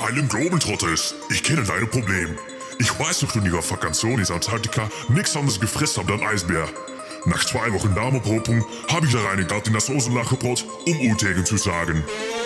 Harlem Globetrotters, ich kenne deine Probleme. Ich weiß noch, du in ihrer Vakantion in Antarktika nichts anderes gefressen habt als Eisbär. Nach 2 Wochen Darmopopung habe ich da reingedacht in das Soßenlachgebrot, um Utegen zu sagen.